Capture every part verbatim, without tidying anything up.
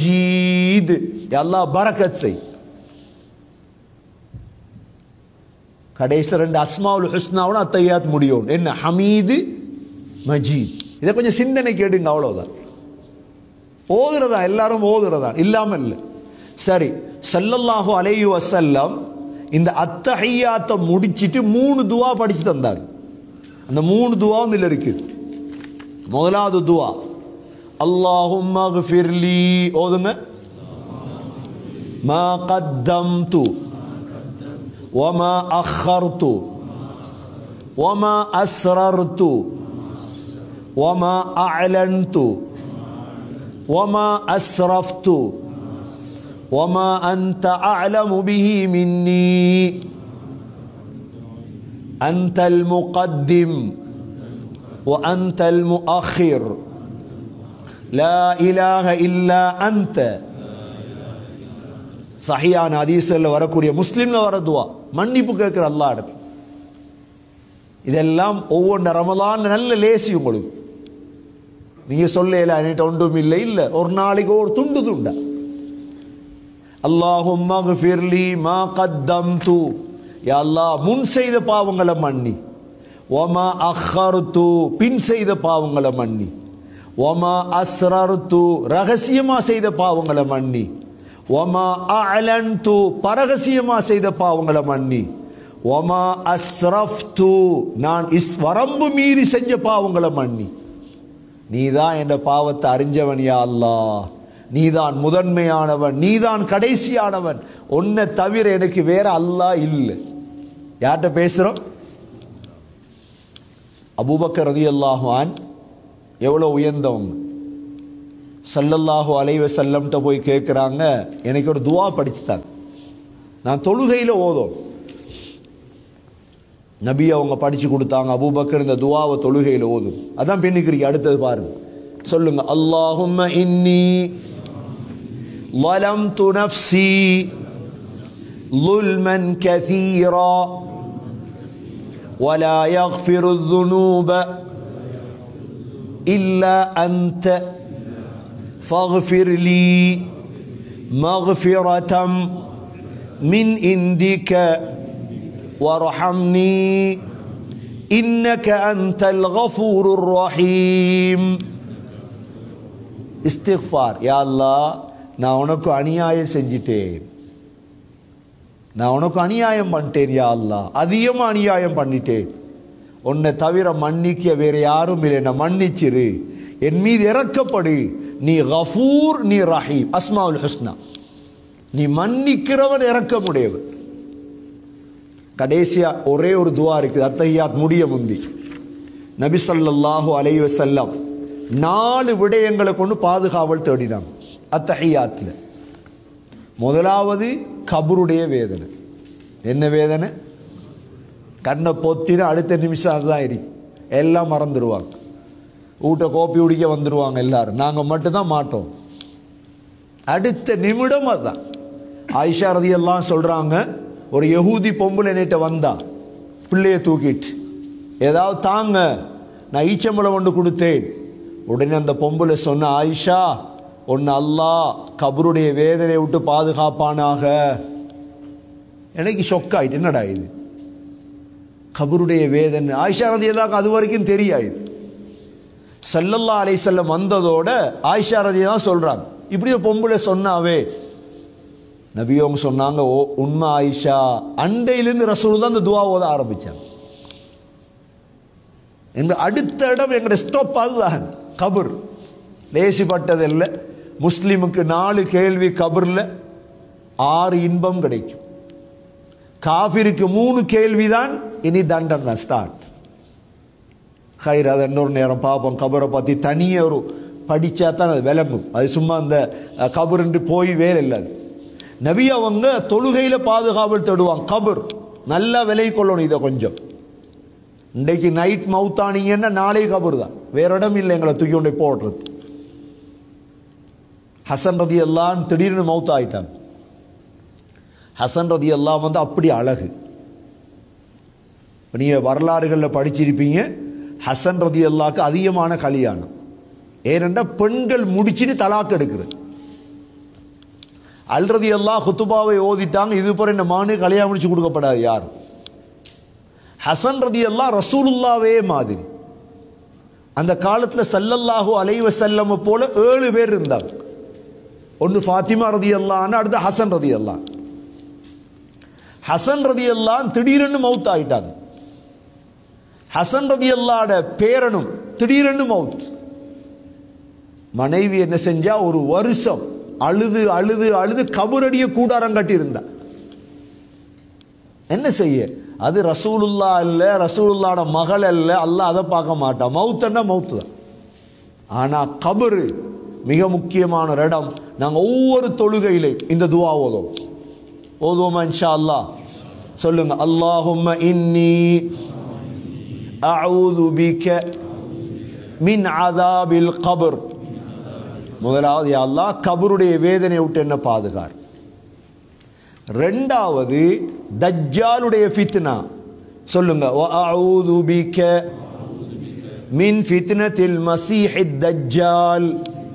மஜீத், யா அல்லாஹ் பரக்கத் செய். கடைசி ரெண்டு அஸ்மாவுல் ஹுஸ்னாவோட அத்தஹியாத் முடியும். என்ன? ஹமீது மஜீத். இதை கொஞ்சம் சிந்தனை கேடுங்க, அவ்வளவுதான். ஓதுறதா எல்லாரும் ஓதுறதா இல்லாமல் இல்லை. சரி, ஸல்லல்லாஹு அலைஹி வஸல்லம் இந்த அத்தஹியாத்தை முடிச்சிட்டு மூணு துவா படிச்சு தந்தார். அந்த மூணு துவாவும் இதுல இருக்குது. முதலாவது துவா அல்லாஹும்ம ஃபிர்லி, ஓதுங்க. மா கத்தம்து வமா அஹர்து வமா அஸ்ரர்து வமா அஅலன்து வமா அஸ்ரஃப்து வமா அன்த அஅலமு பிஹி மின்னி அன்தல் முகத்திம் வ அன்தல் முஅக்கிர் லா இலாஹ இல்லா அன்த. சஹீஹான ஹதீஸ்ல வரக்கூடிய, முஸ்லிம்ல வர துவா, மன்னிப்பு கேட்கிற அல்லாஹ் இடத்துல. இதெல்லாம் ஒவ்வொன்று ரமலான் நல்ல லேசி உங்களுக்கு. நீங்க சொல்லல என்கிட்ட ஒன்றும் இல்லை, இல்லை, ஒரு நாளைக்கு ஒரு துண்டு துண்டா. அல்லாஹும்ம ஃபிர்லி மா கத்தம்து, யா அல்லாஹ் முன் செய்த பாவங்களை மன்னி. வமா அஹர்து, பின் செய்த பாவங்களை மன்னி. வமா அஸ்ரர்து, ரகசியமா செய்த பாவங்களை மன்னி. வமா அஅலன்து, பரகசியமா செய்த பாவங்களை மன்னி. வமா அஸ்ரஃப்து, நான் இஸ் வரம்பு மீறி செஞ்ச பாவங்களை மன்னி. நீதான் என்ற பாவத்தை அறிஞ்சவன் யா அல்லாஹ். நீதான் முதன்மையானவன், நீதான் கடைசியானவன். உன்னை தவிர எனக்கு வேற அல்லாஹ் இல்லை. யார்கிட்ட பேசுறோம்? அபூபக்கர் ரலியல்லாஹு அன்ஹு எவ்வளவு உயர்ந்தவங்க. ஸல்லல்லாஹு அலைஹி வஸல்லம்ட்ட போய் கேட்குறாங்க, எனக்கு ஒரு துவா படிச்சுத்தாங்க, நான் தொழுகையில் ஓதும். நபி அவங்க படிச்சு கொடுத்தாங்க. அபூபக்கர் இந்த துவாவை தொழுகையில் ஓதும். அதான் பின்னுக்கிறீங்க. அடுத்தது பாருங்க, சொல்லுங்க. அல்லாஹும்ம இன்னி ظلمت نفسي ظلما كثيرا ولا يغفر الذنوب إلا أنت فاغفر لي مغفرة من عندك وارحمني إنك أنت الغفور الرحيم. இஸ்திக்ஃபார். யா அல்லாஹ், நான் உனக்கு அநியாயம் செஞ்சிட்டேன், நான் உனக்கு அநியாயம் பண்ணிட்டேன் யா அல்லாஹ், அதிகமாக அநியாயம் பண்ணிட்டேன். உன்னை தவிர மன்னிக்க வேற யாரும் இல்லை, நான் மன்னிச்சிரு, என் மீது இறக்கப்படு. நீ கஃபூர், நீ ரஹீம், அஸ்மாவுல் ஹுஸ்னா. நீ மன்னிக்கிறவன், இறக்கமுடையவன். கடைசியா ஒரே ஒரு துவா இருக்குது அத்தஹியாத் முடிய முந்தி. நபி ஸல்லல்லாஹு அலைஹி வஸல்லம் நாலு விடயங்களை கொண்டு பாதுகாவல் தேடினாங்க அத்தஹியாத்ல. முதலாவது கபருடைய வேதனை. என்ன வேதனை? கண்ணை பொத்தின அடுத்த நிமிஷம் அதுதான் இருக்கு, எல்லாம் மறந்துடுவாங்க. ஊட்ட கோப்பி குடிக்க வந்துடுவாங்க எல்லாரும், நாங்கள் மட்டும்தான் மாட்டோம். அடுத்த நிமிடம் அதுதான். ஆயிஷா ரலியல்லாஹு சொல்றாங்க, ஒரு யஹூதி பொம்பளை நேற்று வந்தா பிள்ளைய தூக்கிட்டு, ஏதாவது தாங்க, நான் ஈச்சம்பழம் ஒன்று கொடுத்தேன். உடனே அந்த பொம்பளை சொன்ன, ஆயிஷா ஒன்று அல்லாஹ் கபருடைய வேதனையை விட்டு பாதுகாப்பானாக. எனக்கு ஷொக் ஆயிட்டு, என்னடா இது கபருடைய வேதனை? ஆயிஷா ரலியல்லாஹு அது வரைக்கும் தெரியாது. ஸல்லல்லாஹு அலைஹி வஸல்லம் வந்ததோட ஆயிஷா ரலியல்லாஹு சொல்றாங்க, இப்படி பொம்பளை சொன்னாவே. நபி அவங்க சொன்னாங்க, ஓ உண்மை ஆயிஷா. அண்டையிலிருந்து ரசூல் தான் இந்த துவா ஓத ஆரம்பிச்சாங்க. எங்க அடுத்த இடம் எங்கட ஸ்டாப் அதுதான் கபர். லேசிப்பட்டது இல்லை. முஸ்லிமுக்கு நாலு கேள்வி கபர்ல, ஆறு இன்பம் கிடைக்கும். காஃபிருக்கு மூணு கேள்விதான், இனி தண்டன் தான் ஸ்டார்ட். ஹைர், அதை இன்னொரு நேரம் பார்ப்போம். கபரை பற்றி தனியே ஒரு படித்தா தான் அது விளங்கும். அது சும்மா அந்த கபருன்று போய் வேலை இல்லாது. நபி அவங்க தொழுகையில் பாதுகாவல் தேடுவாங்க. கபர் நல்லா விலை கொள்ளணும். இதை கொஞ்சம் இன்றைக்கு நைட் மவுத்தானீங்கன்னா நாளை கபர் தான், வேற இடம் இல்லை எங்களை தூக்கி கொண்டே போடுறது. ஹசன் ரதி எல்லாம் திடீர்னு மவுத் ஆயிட்டாங்க. ஹசன் ரதி எல்லாம் வந்து அப்படி அழகு. நீங்கள் வரலாறுகளில் படிச்சிருப்பீங்க, ஹசன் ரதி அல்லாவுக்கு அதிகமான கல்யாணம். ஏனென்றால் பெண்கள் முடிச்சுட்டு தலாக்கு எடுக்கிறது. அல் ரலியல்லாஹு குத்துபாவை ஓதிட்டாங்க. இது போற இந்த மானு கல்யாணம் முடிச்சு கொடுக்கப்படாது யார். ஹசன் ரலியல்லாஹு ரசூலுல்லாவே மாதிரி. அந்த காலத்தில் ஸல்லல்லாஹு அலைஹி வஸல்லம் போல ஏழு பேர் இருந்தாங்க. ஒன்று ஃபாத்திமா ரலியல்லாஹு, அடுத்து ஹசன் ரலியல்லாஹு. ஹசன் ரலியல்லாஹு திடீரென்று மவுத் ஆயிட்டாங்க. ஹசன் ரலியல்லாஹோட பேரனும் திடீரென்று மவுத். மனைவி என்ன செஞ்சா, ஒரு வருஷம் அழுது அழுது அழுது கபரடிய கூடாரம் கட்டி இருந்தா. என்ன செய்ய, அது ரசூலுல்லா இல்ல, ரசூலுல்லாட மகள் அல்ல, அல்லாஹ் அதை பார்க்க மாட்டான். மவுத்தன்னா மவுத்து தான். ஆனா கபரு மிக முக்கியமான ஒரு இடம். நாங்க ஒவ்வொரு தொழுகையிலையும் இந்த துஆ ஓதுவோம். ஓதுவோமா இன்ஷா அல்லாஹ்? சொல்லுங்க, அல்லாஹும்ம இன்னி அஊது பிக மின் அஸாபில் கபர். முதலாவது, யா அல்லாஹ் கபருடைய வேதனை விட்டு என்ன பாதுகார். ரெண்டாவது, தஜ்ஜாலுடைய ஃபித்னா. சொல்லுங்க, வ அஊது பிக மின் ஃபித்னத்தில் மஸீஹித் தஜ்ஜால்.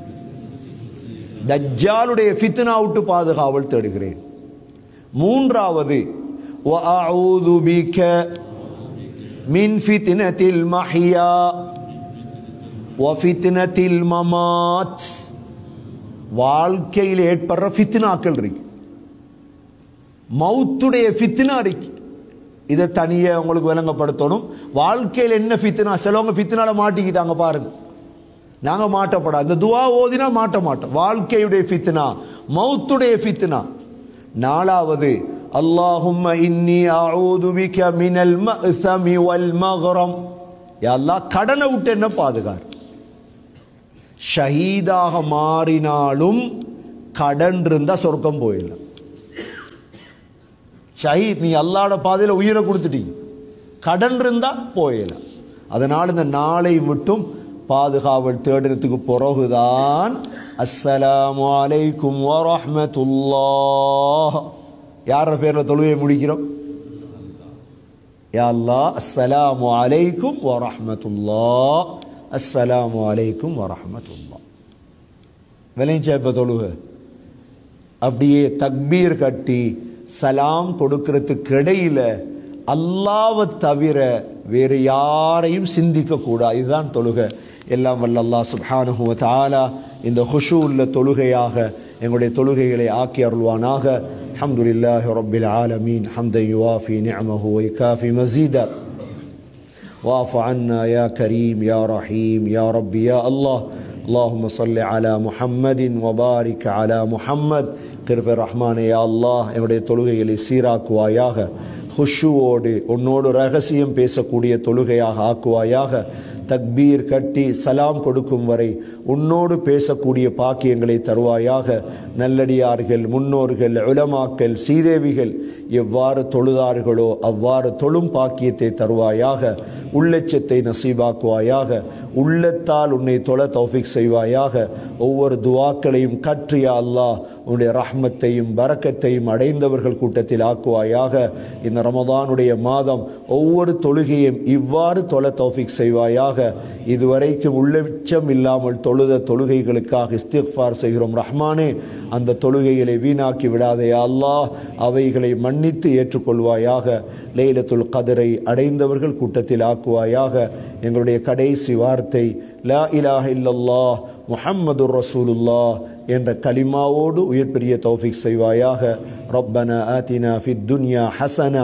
தஜ்ஜாலுடைய ஃபித்னா விட்டு பாதுகாவல் தேடுகிறேன். மூன்றாவது, வ அஊது பிக மின் ஃபித்னத்தில் மஹ்யா வ ஃபித்னத்தில் மமாத். வாழ்க்கையில் ஏற்படுற ஃபித்னாக்கள் இருக்கு, மவுத்துடைய ஃபித்னா இருக்கு. இதை தனியே உங்களுக்கு விளங்கப்படுத்தணும். வாழ்க்கையில் என்ன ஃபித்னா, சிலவங்க ஃபித்னால மாட்டிக்கிட்டாங்க பாருங்க. நாங்க மாட்டப்படாது. இந்த துஆ ஓதினா மாட்ட மாட்டோம். வாழ்க்கையுடைய ஃபித்னா, மவுத்துடைய ஃபித்னா. நாலாவது, அல்லாஹும்ம இன்னி அஊது பிக மினல் மஅஸமி வல் மக்ரம். யா அல்லாஹ் கடனை விட்டு என்ன பாதுகார். ஷஹீதாக மாறினாலும் கடன் இருந்தா சொர்க்கம் போயிடலாம். ஷஹீத், நீ அல்லாஹ்வோட பாதையில உயிரை கொடுத்துட்டீங்க, கடன் இருந்தா போயிடலாம். அதனால் இந்த நாளை மட்டும் பாதுகாவல் தேடுறதுக்கு பிறகுதான் அஸ்ஸலாமு அலைக்கும் வரஹ்மத்துல்லாஹ் யார பேர்ல தொழுகையை முடிக்கிறோம். யா அல்லாஹ் அஸ்ஸலாமு அலைக்கும் வரஹ்மத்துல்லாஹ், அஸ்ஸலாமு அலைக்கும் வரஹ்மத்துல்லாஹ். விளைஞ்சா இப்ப தொழுக அப்படியே தக்பீர் கட்டி சலாம் கொடுக்கிறதுக்கு இடையில அல்லாஹ்வை தவிர வேறு யாரையும் சிந்திக்க கூடாது. இதுதான் தொழுகை. எல்லாம் வல்ல அல்லாஹ் சுப்ஹானஹு வ தஆலா இந்த குஷூ உள்ள தொழுகையாக எங்களுடைய தொழுகைகளை ஆக்கி அருள்வானாக. அல்ஹம்துலில்லாஹி ரப்பில் ஆலமீன் ஹம்தன் யுவாஃபி நிஅமஹு வ யுகாஃபி மஸீதா வாஃபு அன்னா யா கரீம் யா ரஹீம் யா ரப்பி யா அல்லாஹ். اللهم صل على محمد وبارك على محمد. கிருபை ரஹ்மானே யா அல்லாஹ், எங்களுடைய தொழுகைகளை சீராக்குவாயாக. ஹுஷுவோடு உன்னோடு ரகசியம் பேசக்கூடிய தொழுகையாக ஆக்குவாயாக. தக்பீர் கட்டி சலாம் கொடுக்கும் வரை உன்னோடு பேசக்கூடிய பாக்கியங்களை தருவாயாக. நல்லடியார்கள், முன்னோர்கள், உலமாக்கள், சீதேவிகள் எவ்வாறு தொழுதார்களோ அவ்வாறு தொழும் பாக்கியத்தை தருவாயாக. உள்ளச்சத்தை நசீபாக்குவாயாக. உள்ளத்தால் உன்னை தொழ தௌஃபீக் செய்வாயாக. ஒவ்வொரு துவாக்களையும் கற்றியா அல்லாஹ் உன்னுடைய ரஹ்மத்தையும் பரக்கத்தையும் அடைந்தவர்கள் கூட்டத்தில் ஆக்குவாயாக. இந்த ரமதானுடைய மாதம் ஒவ்வொரு தொழுகையும் இவ்வாறு தொழ தௌஃபீக் செய்வாயாக. இதுவரைக்கும் உள்ளச்சம் இல்லாமல் தொழுத தொழுகைகளுக்காக இஸ்திக்ஃபார் செய்கிறோம் ரஹ்மானே. அந்த தொழுகைகளை வீணாக்கி விடாதே அல்லாஹ், அவைகளை மன்னித்து ஏற்றுக்கொள்வாயாக. லைலத்துல் கத்ரை அடைந்தவர்கள் கூட்டத்தில் ஆக்குவாயாக. எங்களுடைய கடைசி வார்த்தை லா இலாஹ இல்லல்லாஹ் முஹம்மதுர் ரசூலுல்லாஹ் என்ற கலிமாவோடு உயிர் பிரிய தௌஃபீக் செய்வாயாக. ரப்பனா ஆத்தினா ஃபித் துன்யா ஹஸனா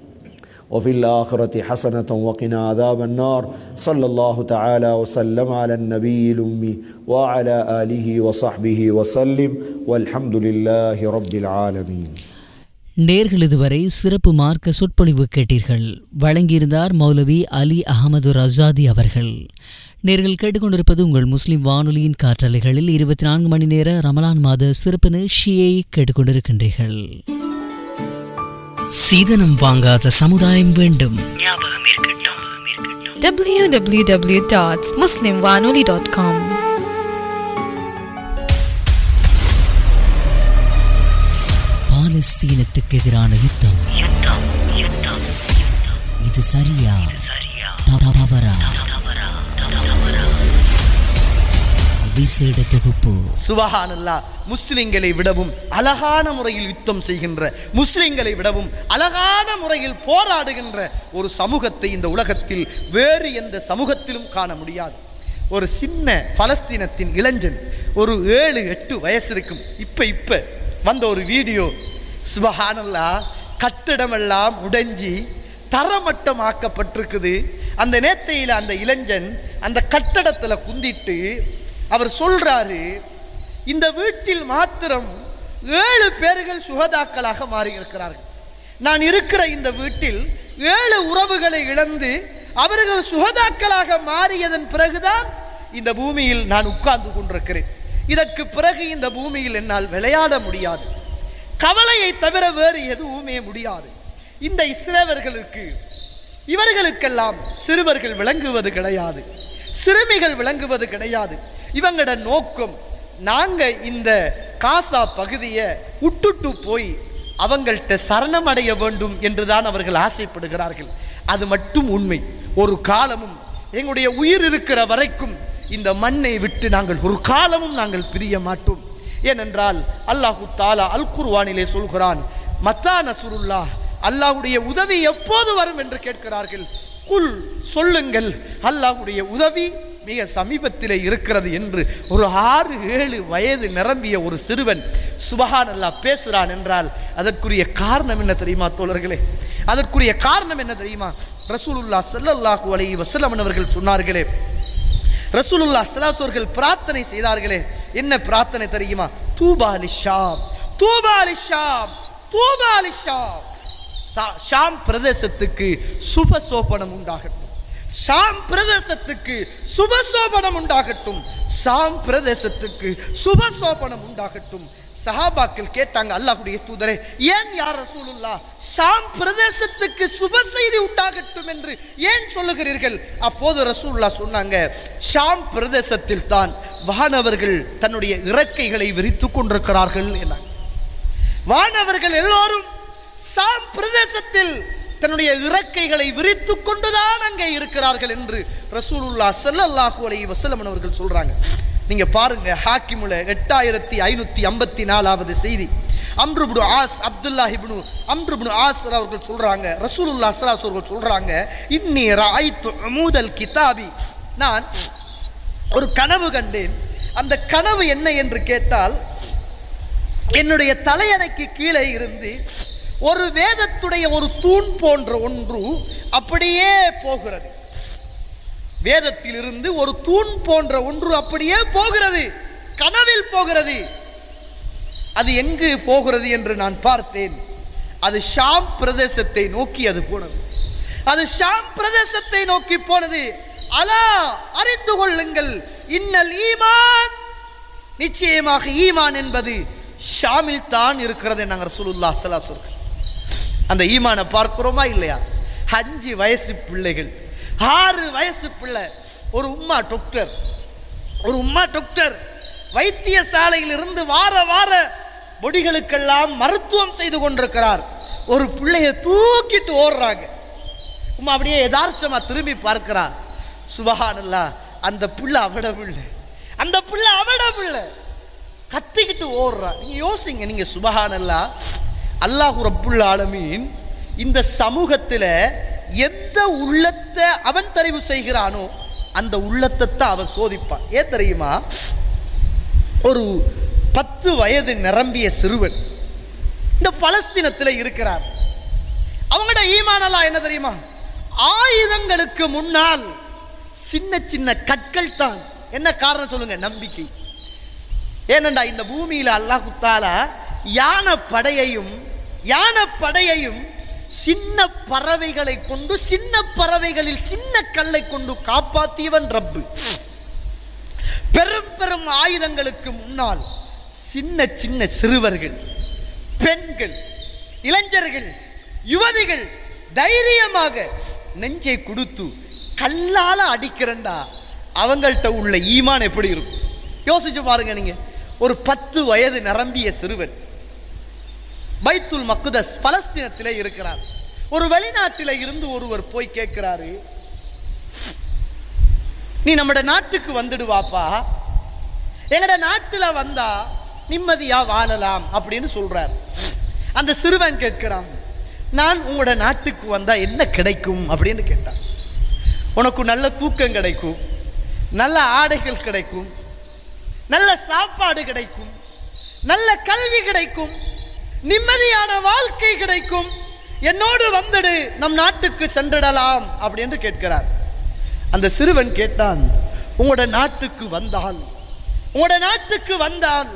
وفي الآخرة حسنة وقنا عذاب النار. صلى الله تعالى وسلم على النبي الأمي وعلى آله وصحبه وسلم والحمد لله رب العالمين. நேர்கள் இதுவரை சிறப்பு மார்க்க சொற்பொழிவு கேட்டீர்கள். வழங்கியிருந்தார் மௌலவி அலி அகமது ரஸாதி அவர்கள். நேர்கள் கேட்டுக்கொண்டிருப்பது உங்கள் முஸ்லிம் வானொலியின் காற்றலைகளில் இருபத்தி நான்கு மணி நேர ரமலான் மாத சிறப்பு நிகழ்ச்சியை கேட்டுக்கொண்டிருக்கின்றீர்கள். சீதனம் வாங்காத சமுதாயம் வேண்டும், ஞாபகம் இருக்கட்டும். டபிள்யூ டபிள்யூ டபிள்யூ டாட் முஸ்லிம் வானொலி டாட் காம். பாலஸ்தீனத்துக்கு எதிரான யுத்தம், இது சரியா தவறா? விசேட தொகுப்பு. சுபஹானல்லாஹ். முஸ்லிம்களை விடவும் அழகான முறையில் யுத்தம் செய்கின்ற, முஸ்லிம்களை விடவும் அழகான முறையில் போராடுகின்ற ஒரு சமூகத்தை இந்த உலகத்தில் வேறு எந்த சமூகத்திலும் காண முடியாது. ஒரு சின்ன பலஸ்தீனத்தின் இளைஞன், ஒரு ஏழு எட்டு வயசு இருக்கும், இப்ப இப்ப வந்த ஒரு வீடியோ. சுபஹானல்லாஹ். கட்டிடமெல்லாம் உடைஞ்சி தரமட்டமாக்கப்பட்டிருக்குது. அந்த நேத்தையில் அந்த இளைஞன் அந்த கட்டடத்தில் குந்திட்டு அவர் சொல்றாரு, இந்த வீட்டில் மாத்திரம் ஏழு பேர்கள் சுகதாக்களாக மாறி இருக்கிறார்கள். நான் இருக்கிற இந்த வீட்டில் ஏழு உறவுகளை இழந்து அவர்கள் சுகதாக்களாக மாறியதன் பிறகுதான் இந்த பூமியில் நான் உட்கார்ந்து கொண்டிருக்கிறேன். இதற்கு பிறகு இந்த பூமியில் என்னால் விளையாட முடியாது. கவலையை தவிர வேறு எதுவுமே முடியாது. இந்த இஸ்ரேலர்களுக்கு, இவர்களுக்கெல்லாம் சிறுவர்கள் விளங்குவது கிடையாது, சிறுமிகள் விளங்குவது கிடையாது. இவங்களோட நோக்கம், நாங்க இந்த காசா பகுதியை விட்டுட்டு போய் அவங்கள்ட்ட சரணமடைய வேண்டும் என்றுதான் அவர்கள் ஆசைப்படுகிறார்கள். அது மட்டும் உண்மை. ஒரு காலமும் எங்களுடைய உயிர் இருக்கிற வரைக்கும் இந்த மண்ணை விட்டு நாங்கள் ஒரு காலமும் நாங்கள் பிரிய மாட்டோம். ஏனென்றால் அல்லாஹு தாலா அல் குர்ஆனிலே சொல்கிறான், மத்தா நஸ்ருல்லாஹ், அல்லாஹ்வுடைய உதவி எப்போது வரும் என்று கேட்கிறார்கள். குல், சொல்லுங்கள், அல்லாஹ்வுடைய உதவி மிக சமீபத்திலே இருக்கிறது என்று ஒரு ஆறு ஏழு வயது நிரம்பிய ஒரு சிறுவன் சுபஹானல்லாஹ் பேசுகிறான் என்றால் அதற்குரிய காரணம் என்ன தெரியுமா தோழர்களே? அதற்குரிய காரணம் என்ன தெரியுமா? ரசூலுல்லாஹ் ஸல்லல்லாஹு அலைஹி வஸல்லம் அவர்கள் சொன்னார்களே, ரசூலுல்லாஹ் ஸல்லல்லாஹு அவர்கள் பிரார்த்தனை செய்தார்களே, என்ன பிரார்த்தனை தெரியுமா? தூபா லிஷாம், தூபா லிஷாம், தூபா லிஷாம். ஷாம் பிரதேசத்துக்கு சுபசோபனம் உண்டாகட்டும், ஷாம் பிரதேசத்துக்கு சுபசோபனம் உண்டாகட்டும், ஷாம் பிரதேசத்துக்கு சுபசோபனம் உண்டாகட்டும். சஹாபாக்கள் கேட்டாங்க, அல்லாஹ்வுடைய தூதரே, ஏன் யா ரசூலுல்லாஹ் ஷாம் பிரதேசத்துக்கு சுப செய்தி உண்டாகட்டும் என்று ஏன் சொல்லுகிறீர்கள்? அப்போது ரசூலுல்லாஹ் சொன்னாங்க, ஷாம் பிரதேசத்தில் தான் வானவர்கள் தன்னுடைய இறக்கைகளை விரித்து கொண்டிருக்கிறார்கள் என. வானவர்கள் எல்லோரும் ஷாம் பிரதேசத்தில் தன்னுடைய இறக்கைகளை விரித்து கொண்டுதான் அங்கே இருக்கிறார்கள் என்று ரசூலுல்லாஹ் ஸல்லல்லாஹு அலைஹி வஸல்லம் அவர்கள் சொல்றாங்க. நீங்க பாருங்க, ஹாக்கிமுல எட்டாயிரத்தி ஐநூத்தி ஐம்பத்தி நாலாவது செய்தி. அம்ரு இப்னு ஆஸ், அப்துல்லாஹ் இப்னு அம்ரு இப்னு ஆஸ் அவர்கள் சொல்றாங்க, ரசூலுல்லாஹ் ஸல்லல்லாஹு அலைஹி வஸல்லம் சொல்றாங்க, இன்னி ரஅய்து உமூதல் கிதாபி, நான் ஒரு கனவு கண்டேன். அந்த கனவு என்ன என்று கேட்டால், என்னுடைய தலையணைக்கு கீழே இருந்து ஒரு வேதத்துடைய ஒரு தூண் போன்ற ஒன்று அப்படியே போகிறது. வேதத்தில் இருந்து ஒரு தூண் போன்ற ஒன்று அப்படியே போகிறது, கனவில் போகிறது. அது எங்கு போகிறது என்று நான் பார்த்தேன். அது ஷாம் பிரதேசத்தை நோக்கி அது போனது. அது ஷாம் பிரதேசத்தை நோக்கி போனது. அலா, அறிந்து கொள்ளுங்கள், இன்னல் ஈமான், நிச்சயமாக ஈமான் என்பது ஷாமில் தான் இருக்கிறது நாங்கள் ரசூலுல்லாஹ் ஸல்லல்லாஹு அலைஹி வஸல்லம். அந்த ஈமானை பார்க்கிறோமா இல்லையா? அஞ்சு வயசு பிள்ளைகள், ஆறு வயசு பிள்ளை, ஒரு உம்மா டாக்டர், ஒரு உம்மா டாக்டர் வைத்தியசாலையில் இருந்து வார வார பொடிகளுக்கெல்லாம் மருத்துவம் செய்து கொண்டிருக்கிறார். ஒரு பிள்ளையை தூக்கிட்டு ஓடுறாங்க. உம்மா அப்படியே யதார்த்தமா திரும்பி பார்க்கிறார். சுபஹானல்லாஹ், அந்த பிள்ளை அவட பிள்ளை, அந்த பிள்ளை அவட பிள்ளை, கத்திக்கிட்டு ஓடுறா. நீங்க யோசிங்க, நீங்க சுபஹானல்லாஹ், அல்லாஹு ரப்புல் ஆலமீன் இந்த சமூகத்தில் எந்த உள்ளத்தை அவன் தெரிவு செய்கிறானோ அந்த உள்ளத்தை தான் அவன் சோதிப்பான். ஏன் தெரியுமா? ஒரு பத்து வயது நிரம்பிய சிறுவன் இந்த பலஸ்தீனத்தில் இருக்கிறார். அவங்களோட ஈமானெல்லாம் என்ன தெரியுமா? ஆயுதங்களுக்கு முன்னால் சின்ன சின்ன கற்கள் தான். என்ன காரணம் சொல்லுங்க? நம்பிக்கை. ஏனென்றா இந்த பூமியில் அல்லாஹ் தஆலா யானை படையையும் யானை படையையும் சின்ன பறவைகளை கொண்டு, சின்ன பறவைகளில் சின்ன கல்லை கொண்டு காப்பாற்றியவன் ரப்பு. பெரும் பெரும் ஆயுதங்களுக்கு முன்னால் சின்ன சின்ன சிறுவர்கள், பெண்கள், இளைஞர்கள், யுவதிகள் தைரியமாக நெஞ்சை கொடுத்து கல்லால அடிக்கிறண்டா அவங்கள்ட்ட உள்ள ஈமான் எப்படி இருக்கும்? யோசிச்சு பாருங்க. நீங்க ஒரு பத்து வயது நிரம்பிய சிறுவன் பைத்துல் மக்தஸ் பலஸ்தீனத்திலே இருக்கிறார். ஒரு வெளிநாட்டில இருந்து ஒருவர் போய் கேட்கிறாரு, நீ நம்ம நாட்டுக்கு வந்துடுவாப்பா, எங்கட நாட்டில் வந்தா நிம்மதியா வாழலாம் அப்படின்னு சொல்றார். அந்த சிறுவன் கேட்கிறான், நான் உங்களோட நாட்டுக்கு வந்தா என்ன கிடைக்கும் அப்படின்னு கேட்டான். உனக்கு நல்ல தூக்கம் கிடைக்கும், நல்ல ஆடைகள் கிடைக்கும், நல்ல சாப்பாடு கிடைக்கும், நல்ல கல்வி கிடைக்கும், நிம்மதியான வாழ்க்கை கிடைக்கும், என்னோடு வந்துடு, நம் நாட்டுக்கு சென்றிடலாம் அப்படின்னு கேட்கிறார். அந்த சிறுவன் கேட்டான், உங்களோட நாட்டுக்கு வந்தால் உங்களோட நாட்டுக்கு வந்தால்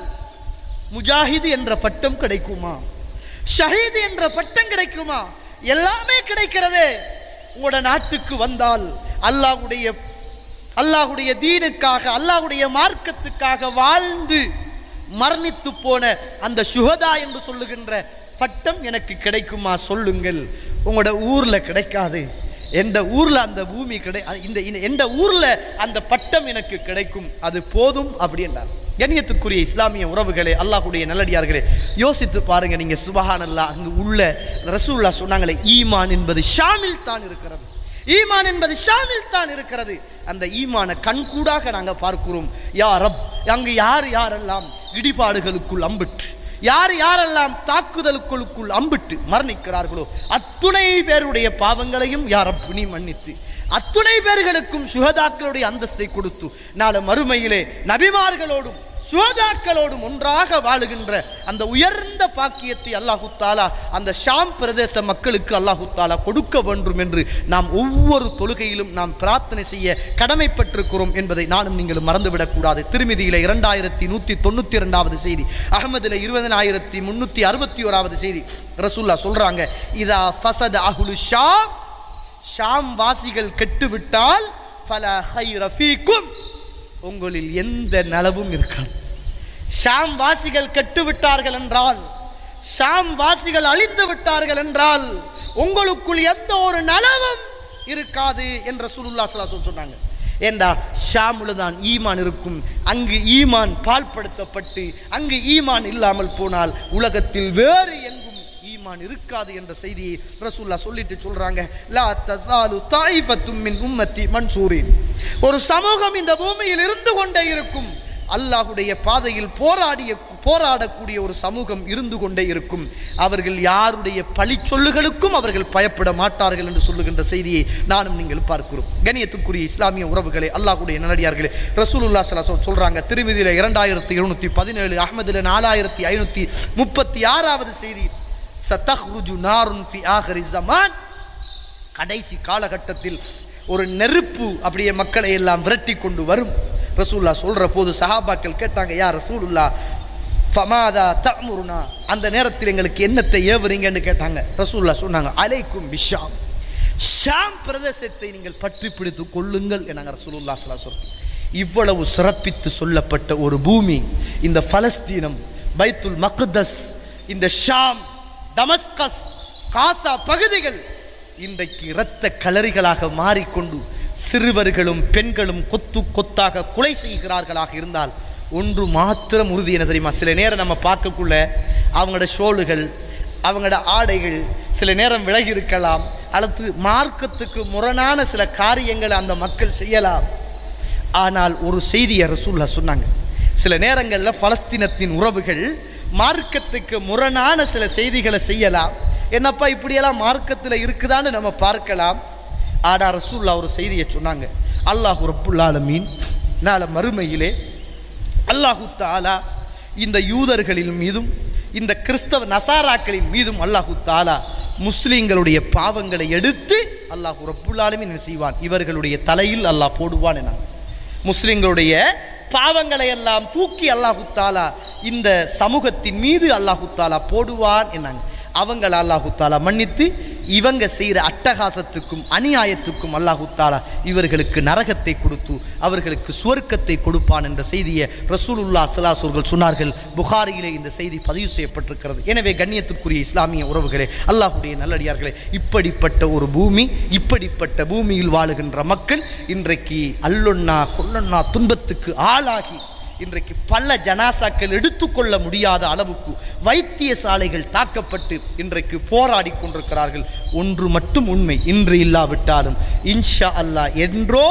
முஜாஹிது என்ற பட்டம் கிடைக்குமா, ஷஹீது என்ற பட்டம் கிடைக்குமா? எல்லாமே கிடைக்கிறதே. உங்களோட நாட்டுக்கு வந்தால் அல்லாஹ்வுடைய அல்லாஹ்வுடைய தீனுக்காக அல்லாஹ்வுடைய மார்க்கத்துக்காக வாழ்ந்து மரணித்து போன அந்த சுஹதா என்று சொல்லுகின்ற பட்டம் எனக்கு கிடைக்குமா சொல்லுங்கள். உங்களோட ஊர்ல கிடைக்காது, எந்த ஊர்ல அந்த பூமி கிடை இந்த எந்த ஊர்ல அந்த பட்டம் எனக்கு கிடைக்கும், அது போதும் அப்படி என்றார். கண்ணியத்துக்குரிய இஸ்லாமிய உறவுகளே, அல்லாஹ்வுடைய நல்லடியார்களே, யோசித்து பாருங்க. நீங்க சுபஹானல்லாஹ், அங்கு உள்ள ரசூலுல்லாஹ் சொன்னாங்களே, ஈமான் என்பது ஷாமில் தான் இருக்கிறது, ஈமான் என்பது ஷாமில் தான் இருக்கிறது. அந்த ஈமான கண்கூடாக நாங்க பார்க்கிறோம். யா ரப், அங்கு யார் யாரெல்லாம் இடிபாடுகளுக்குள் அம்பிட்டு, யார் யாரெல்லாம் தாக்குதலுக்குள் அம்பிட்டு மரணிக்கிறார்களோ அத்துணை பேருடைய பாவங்களையும் யா ரப் நீ மன்னித்து அத்துணை பேர்களுக்கும் சுஹதாக்களுடைய அந்தஸ்தை கொடுத்து நாளை மறுமையிலே நபிமார்களோடும் சுஹதாக்களோடும் ஒன்றாக வாழுகின்ற அந்த உயர்ந்த பாக்கியத்தை அல்லாஹு தாலா அந்த ஷாம் பிரதேச மக்களுக்கு அல்லாஹு தாலா கொடுக்க வேண்டும் என்று நாம் ஒவ்வொரு தொழுகையிலும் நாம் பிரார்த்தனை செய்ய கடமைப்பட்டிருக்கிறோம் என்பதை நானும் நீங்களும் மறந்துவிடக்கூடாது. திருமிதியில இரண்டாயிரத்தி நூற்றி தொண்ணூற்றி இரண்டாவது செய்தி, அகமதுல இருபதனாயிரத்தி முன்னூற்றி அறுபத்தி ஓராவது செய்தி, ரசூல்லா சொல்றாங்க, இதா ஃபஸத அஹ்லு ஷாம், ஷாம் வாசிகள் கெட்டுவிட்டால் ஃபலா கைர ஃபீக்கும், உங்களில் எந்த நலவும் இருக்காது. ஷாம் வாசிகள் கெட்டு விட்டார்கள் என்றால், ஷாம் வாசிகள் அழிந்து விட்டார்கள் என்றால் உங்களுக்குள் எந்த ஒரு நலவும் இருக்காது என்று ரசூலுல்லாஹ் ஸல்லல்லாஹு அலைஹி வஸல்லம் சொன்னாங்க. ஏண்டா ஷாமுல தான் ஈமான் இருக்கும். அங்கு ஈமான் பால்படுத்தப்பட்டு அங்கு ஈமான் இல்லாமல் போனால் உலகத்தில் வேறு எங்கும் ஈமான் இருக்காது என்ற செய்தியை ரசூலுல்லாஹ் சொல்லிட்டு சொல்றாங்க. லா தஸாலு தாயிஃபத்தும் மின் உம்மத்தி மன்சூரின், ஒரு சமூகம் இந்த பூமியில் இருந்து கொண்டே இருக்கும், அல்லாஹ்வுடைய பாதையில் போராடிய போராடக்கூடிய ஒரு சமூகம் இருந்து கொண்டே இருக்கும். அவர்கள் யாருடைய பழி சொல்லுகளுக்கும் அவர்கள் பயப்பட மாட்டார்கள் என்று சொல்லுகின்ற செய்தியை நானும் நீங்கள் பார்க்கிறோம். கண்ணியத்துக்குரிய இஸ்லாமிய உறவுகளே, அல்லாஹ்வுடைய நல்லடியார்களே, ரசூலுல்லாஹ் ஸல்லல்லாஹு அலைஹி வஸல்லம் சொல்றாங்க. திருமதியில இரண்டாயிரத்தி இருநூற்றி பதினேழு, அஹ்மதுல நாலாயிரத்தி ஐநூற்றி முப்பத்தி ஆறாவது செய்தி, சதஹ்ருஜு நாருன் ஃபி ஆகிரி ஸமான், கடைசி காலகட்டத்தில் ஒரு நெருப்பு அப்படியே மக்களை எல்லாம் விரட்டி கொண்டு வரும். ரசூலுல்லாஹ் சொல்ற போது சஹாபாக்கள் கேட்டாங்க, யா ரசூலுல்லாஹ் ஃபமாதா தஅமுருனா, அந்த நேரத்தில் எங்களுக்கு என்னத்தை ஏவுறீங்கன்னு கேட்டாங்க. ரசூலுல்லாஹ் சொன்னாங்க, அலைக்கும் பிஷாம், ஷாம் பிரதேசத்தை நீங்கள் பற்றி பிடித்து கொள்ளுங்கள் என்னாங்க ரசூலுல்லாஹ் ஸல்லல்லாஹு அலைஹி வஸல்லம். இவ்வளவு சிறப்பித்து சொல்லப்பட்ட ஒரு பூமி இந்த பலஸ்தீனம், பைத்துல் மக்தஸ், இந்த ஷாம், டமஸ்கஸ், காசா பகுதிகள் இன்றைக்கு இரத்த கலரிகளாக மாறிக்கொண்டு சிறுவர்களும் பெண்களும் கொத்து கொத்தாக கொலை செய்கிறார்களாக இருந்தால் ஒன்று மாத்திரம் உறுதி என்ன தெரியுமா? சில நேரம் நம்ம பார்க்கக்குள்ள அவங்களோட ஷோல்கள், அவங்களோட ஆடைகள் சில நேரம் விலகி இருக்கலாம், அல்லது மார்க்கத்துக்கு முரணான சில காரியங்களை அந்த மக்கள் செய்யலாம். ஆனால் ஒரு செய்தியை ரசூலுல்லாஹ் சொன்னாங்க, சில நேரங்களில் பலஸ்தீனத்தின் உறவுகள் மார்க்கத்துக்கு முரணான சில செய்திகளை செய்யலாம். என்னப்பா இப்படியெல்லாம் மார்க்கத்தில் இருக்குதான்னு நம்ம பார்க்கலாம். ஆனால் ரசூலுல்லாஹ் ஒரு செய்தியை சொன்னாங்க, அல்லாஹ் ரப்புல் ஆலமீன் நாளை மறுமையிலே அல்லாஹு தாலா இந்த யூதர்களின் மீதும் இந்த கிறிஸ்தவ நசாராக்களின் மீதும் அல்லாஹு தாலா முஸ்லிம்களுடைய பாவங்களை எடுத்து அல்லாஹ் ரப்புல் ஆலமீன் என்ன செய்வான், இவர்களுடைய தலையில் அல்லாஹ் போடுவான் என. முஸ்லிம்களுடைய பாவங்களை எல்லாம் தூக்கி அல்லாஹு தாலா இந்த சமூகத்தின் மீது அல்லாஹு தாலா போடுவான் என்னாங்க. அவங்களை அல்லாஹு தாலா மன்னித்து இவங்க செய்கிற அட்டகாசத்துக்கும் அநியாயத்துக்கும் அல்லாஹு தாலா இவர்களுக்கு நரகத்தை கொடுத்து அவர்களுக்கு சுவர்க்கத்தை கொடுப்பான் என்ற செய்தியை ரசூலுல்லாஹ் ஸல்லல்லாஹு அலைஹி வஸல்லம் சொன்னார்கள். புகாரியிலே இந்த செய்தி பதிவு செய்யப்பட்டிருக்கிறது. எனவே கண்ணியத்துக்குரிய இஸ்லாமிய உறவுகளே, அல்லாஹ்வுடைய நல்லடியார்களே, இப்படிப்பட்ட ஒரு பூமி, இப்படிப்பட்ட பூமியில் வாழுகின்ற மக்கள் இன்றைக்கு அல்லொன்னா கொல்லொன்னா துன்பத்துக்கு ஆளாகி இன்றைக்கு பல ஜனாசாக்கள் எடுத்துக்கொள்ள முடியாத அளவுக்கு வைத்தியசாலைகள் தாக்கப்பட்டு இன்றைக்கு போராடி கொண்டிருக்கிறார்கள். ஒன்று மட்டும் உண்மை, இன்று இல்லாவிட்டாலும் இன்ஷா அல்லாஹ் என்றோ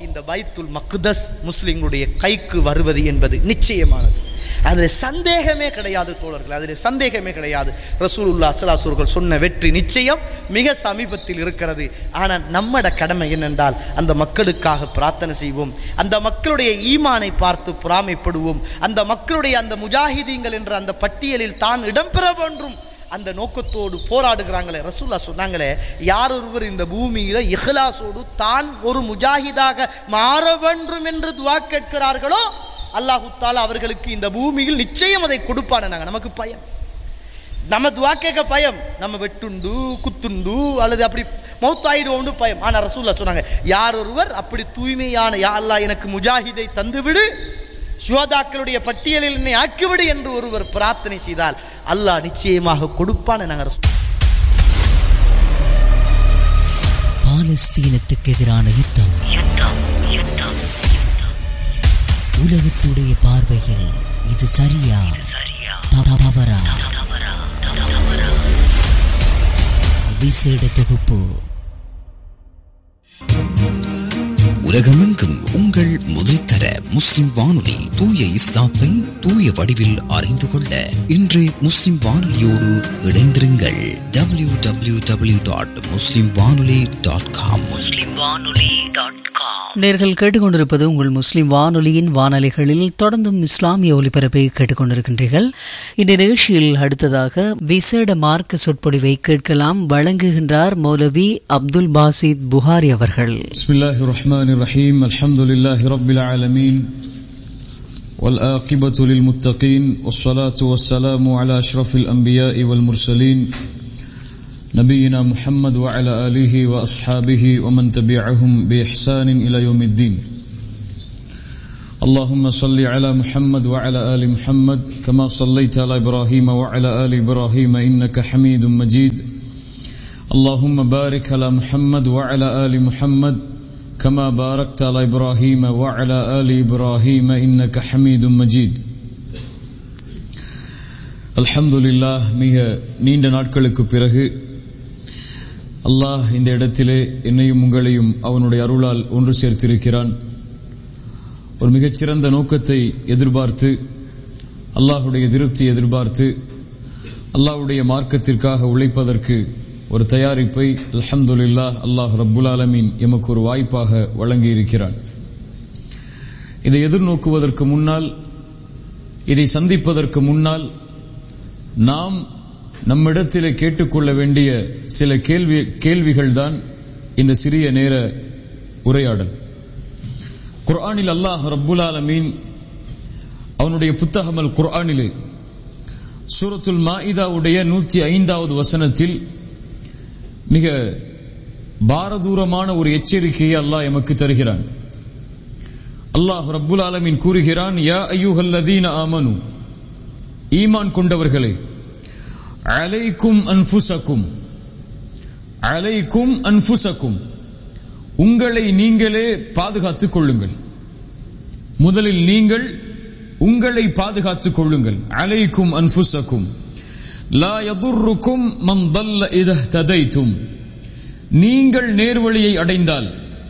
இந்த பைத்துல் மக்தஸ் முஸ்லிம்களுடைய கைக்கு வருவது என்பது நிச்சயமானது. அதில் சந்தேகமே கிடையாது தோழர்கள், அதில் சந்தேகமே கிடையாது. ரசூலுல்லாஹி ஸல்லல்லாஹு அலைஹி வஸல்லம் சொன்ன வெற்றி நிச்சயம் மிக சமீபத்தில் இருக்கிறது. ஆனால் நம்மட கடமை என்னென்றால் அந்த மக்களுக்காக பிரார்த்தனை செய்வோம், அந்த மக்களுடைய ஈமானை பார்த்து பொறாமைப்படுவோம், அந்த மக்களுடைய அந்த முஜாஹிதீன்கள் என்ற அந்த பட்டியலில் தான் இடம்பெற வேண்டும் அந்த நோக்கத்தோடு போராடுகிறாங்களே. ரசூலுல்லாஹ் சொன்னாங்களே, யார் ஒருவர் இந்த பூமியில இஹ்லாஸோடு தான் ஒரு முஜாஹிதாக மாற வேண்டும் என்று துஆ கேட்கிறார்களோ அல்லாஹு தஆலா அவர்களுக்கு இந்த பூமியில் நிச்சயம் அதை கொடுப்பானாங்க. நமக்கு பயம், நம்ம துஆ கேட்க பயம், நம்ம வெட்டுண்டு குத்துண்டு அல்லது அப்படி மௌத்தாயிடுவோம்னு பயம். ஆனால் ரசூலுல்லாஹ் சொன்னாங்க, யார் ஒருவர் அப்படி தூய்மையான யா அல்லாஹ் எனக்கு முஜாஹிதை தந்துவிடு, ஷுஹதாக்களுடைய பட்டியலில் என்னை ஆக்கிவிடு என்று ஒருவர் பிரார்த்தனை செய்தால் அல்லாஹ் நிச்சயமாக கொடுப்பான். நாங்கள் பாலஸ்தீனத்துக்கு எதிரான யுத்தம் உலகத்துடைய பார்வையில் இது சரியா தவறா? விசேட தொகுப்பு. உலகமெங்கும் உங்கள் முதல் தர முஸ்லிம் வானொலி தூய இஸ்லாத்தை தூய வடிவில் அறிந்து கொள்ள இன்று முஸ்லிம் வானொலியோடு இணைந்திருங்கள். டபிள்யூ டபிள்யூ டபிள்யூ டாட் முஸ்லிம் வானொலி டாட் காம். நேர்கள் கேட்டுக்கொண்டிருப்பது உங்கள் முஸ்லிம் வானொலியின் வானொலிகளில் தொடர்ந்தும் இஸ்லாமிய ஒலிபரப்பை கேட்டுக்கொண்டிருக்கின்றீர்கள். இந்த நிகழ்ச்சியில் அடுத்ததாக விசேட மார்க்க சொற்பொழிவை கேட்கலாம். வழங்குகின்றார் மௌலவி அப்துல் பாசித் புகாரி அவர்கள். பிஸ்மில்லாஹிர் ரஹ்மானிர் ரஹீம். அல்ஹம்துலில்லாஹி ரப்பில் ஆலமீன் வல் ஆகிபத்து லில் முத்தகீன் வஸ்ஸலாத்து வஸ்ஸலாமு அலா அஷ்ரஃபில் அன்பியாஇ வல் முர்சலீன் نبينا محمد وعلى آله وأصحابه ومن تبعهم بإحسان إلى يوم الدين. اللهم صل على محمد وعلى آل محمد كما صليت على إبراهيم وعلى آل إبراهيم إنك حميد مجيد. اللهم بارك على محمد وعلى آل محمد كما باركت على إبراهيم وعلى آل إبراهيم إنك حميد مجيد. الحمد لله. மிக நீண்ட நாட்களுக்கு பிறகு அல்லாஹ் இந்த இடத்திலே என்னையும் உங்களையும் அவனுடைய அருளால் ஒன்று சேர்த்திருக்கிறான். ஒரு மிகச்சிறந்த நோக்கத்தை எதிர்பார்த்து, அல்லாஹுடைய திருப்தி எதிர்பார்த்து, அல்லாஹுடைய மார்க்கத்திற்காக உழைப்பதற்கு ஒரு தயாரிப்பை அல்ஹம்துலில்லாஹ் அல்லாஹ் ரப்புல் ஆலமீன் எமக்கு ஒரு வாய்ப்பாக வழங்கியிருக்கிறான். இதை எதிர்நோக்குவதற்கு முன்னால், இதை சந்திப்பதற்கு முன்னால் நாம் நம்மிடத்திலே கேட்டுக்கொள்ள வேண்டிய சில கேள்வி கேள்விகள் தான் இந்த சிறிய நேர உரையாடல். குர்ஆனில் அல்லாஹ் ரப்புல் ஆலமீன் அவனுடைய புத்தகம் அல் குர்ஆனிலே சூரத்துல் மாஇதாவுடைய நூற்றி ஐந்தாவது வசனத்தில் மிக பாரதூரமான ஒரு எச்சரிக்கையை அல்லாஹ் எமக்கு தருகிறான். அல்லாஹ் ரப்புல் ஆலமீன் கூறுகிறான், யா அய்யுஹல்லதீன ஆமனு, ஈமான் கொண்டவர்களே, அலைக்கும் அன்ஃபுசக்கும், அலைக்கும் அன்ஃபுசக்கும், உங்களை நீங்களே பாதுகாத்துக் கொள்ளுங்கள். முதலில் நீங்கள் உங்களை பாதுகாத்துக் கொள்ளுங்கள். அலைக்கும் அன்ஃபுசக்கும் லா யதுர்ருக்கும் மன் தல்ல இதா ததைத்தும், நீங்கள் நேர்வழியை அடைந்தால்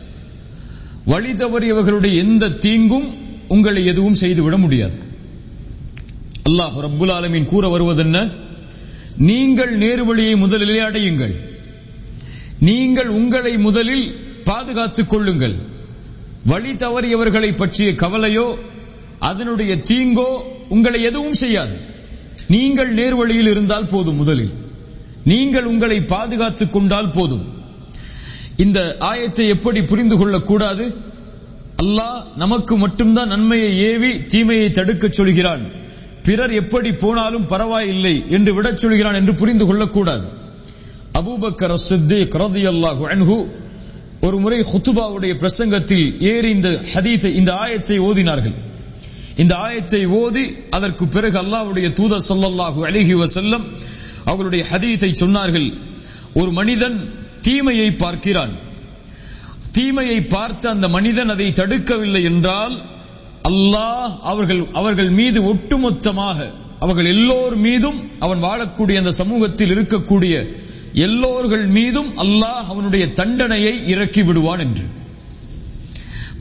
வழி தவறியவர்களுடைய எந்த தீங்கும் உங்களை எதுவும் செய்துவிட முடியாது. அல்லாஹ் ரப்புல் ஆலமீன் கூற வருவதென்ன? நீங்கள் நேர்வழியை முதலிலே அடையுங்கள், நீங்கள் உங்களை முதலில் பாதுகாத்துக் கொள்ளுங்கள். வழி தவறியவர்களை பற்றிய கவலையோ அதனுடைய தீங்கோ உங்களை எதுவும் செய்யாது. நீங்கள் நேர்வழியில் இருந்தால் போதும், முதலில் நீங்கள் உங்களை பாதுகாத்துக் கொண்டால் போதும். இந்த ஆயத்தை எப்படி புரிந்து கொள்ளக்கூடாது? அல்லாஹ் நமக்கு மட்டும்தான் நன்மையை ஏவி தீமையை தடுக்கச் சொல்கிறான், பிறர் எப்படி போனாலும் பரவாயில்லை என்று விடச் சொல்கிறான் என்று புரிந்து கொள்ளக்கூடாது. அபூபக்கர் சித்திக் ரலியல்லாஹு அன்ஹு ஒரு முறை ஹுத்துபாவுடைய பிரசங்கத்தில் ஏறி இந்த ஹதீஸை, இந்த ஆயத்தை ஓதினார்கள். இந்த ஆயத்தை ஓதி அதற்கு பிறகு அல்லாஹ்வுடைய தூதர் ஸல்லல்லாஹு அலைஹி வஸல்லம் அவர்களுடைய ஹதீஸை சொன்னார்கள். ஒரு மனிதன் தீமையை பார்க்கிறான், தீமையை பார்த்த அந்த மனிதன் அதை தடுக்கவில்லை என்றால் அல்லாஹ் அவர்கள் அவர்கள் மீது ஒட்டுமொத்தமாக, அவர்கள் எல்லோர் மீதும், அவன் வாழக்கூடிய அந்த சமூகத்தில் இருக்கக்கூடிய எல்லோர்கள் மீதும் அல்லாஹ் அவனுடைய தண்டனையை இறக்கி விடுவான் என்று.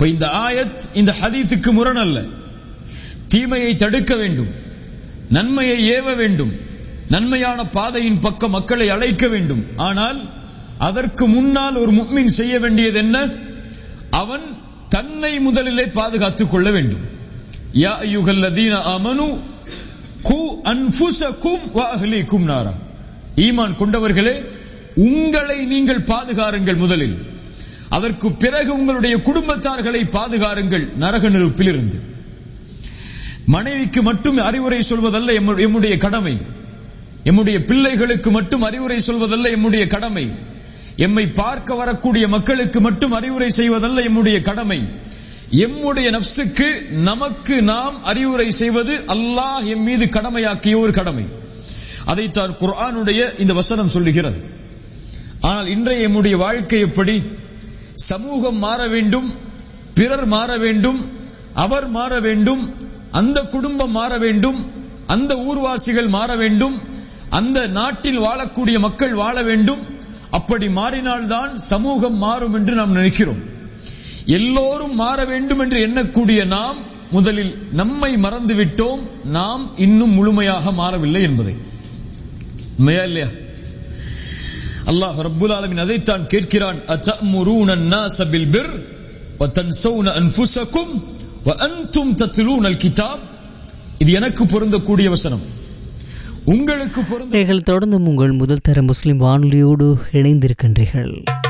இப்ப இந்த ஆயத் இந்த ஹதீஸுக்கு முரண் அல்ல. தீமையை தடுக்க வேண்டும், நன்மையை ஏவ வேண்டும், நன்மையான பாதையின் பக்கம் மக்களை அழைக்க வேண்டும். ஆனால் அதற்கு முன்னால் ஒரு முஃமின் செய்ய வேண்டியது என்ன? அவன் தன்னை முதலிலே பாதுகாத்துக் கொள்ள வேண்டும். யா அய்யுஹல்லதீன ஆமனு கு அன்ஃபுஸகும் வ அஹ்லீகும் நாரா. ஈமான் கொண்டவர்களே, உங்களை நீங்கள் பாதுகாருங்கள் முதலில், அதற்கு பிறகு உங்களுடைய குடும்பத்தார்களை பாதுகாருங்கள் நரக நெருப்பிலிருந்து. மனைவிக்கு மட்டும் அறிவுரை சொல்வதல்ல எம்முடைய கடமை, எம்முடைய பிள்ளைகளுக்கு மட்டும் அறிவுரை சொல்வதல்ல எம்முடைய கடமை, எம்மை பார்க்க வரக்கூடிய மக்களுக்கு மட்டும் அறிவுரை செய்வதல்ல எம்முடைய கடமை, எம்முடைய நப்சுக்கு நமக்கு நாம் அறிவுரை செய்வது அல்லாஹ் எம் மீது கடமையாக்கிய ஒரு கடமை. அதைத்தான் குர்ஆனுடைய இந்த வசனம் சொல்லுகிறது. ஆனால் இன்றைய எம்முடைய வாழ்க்கை எப்படி? சமூகம் மாற வேண்டும், பிறர் மாற வேண்டும், அவர் மாற வேண்டும், அந்த குடும்பம் மாற வேண்டும், அந்த ஊர்வாசிகள் மாற வேண்டும், அந்த நாட்டில் வாழக்கூடிய மக்கள் வாழ வேண்டும். அப்படி மாறினால்தான் சமூகம் மாறும் என்று நாம் நினைக்கிறோம். எல்லோரும் மாற வேண்டும் என்று எண்ணக்கூடிய நாம் முதலில் நம்மை மறந்துவிட்டோம், நாம் இன்னும் முழுமையாக மாறவில்லை என்பதை. உண்மையா இல்லையா? அல்லாஹ் ரப்புல் ஆலமீன் அதைத்தான் கேட்கிறான். அத்தஅமுரூன الناس بالبر وتنسون انفسكم وانتم تتلون الكتاب. இது எனக்கு பொருந்தக்கூடிய வசனம், உங்களுக்கு பொருந்த. நீங்கள் தொடர்ந்து உங்கள் முதல் தர முஸ்லிம் வானொலியோடு இணைந்திருக்கின்றீர்கள்.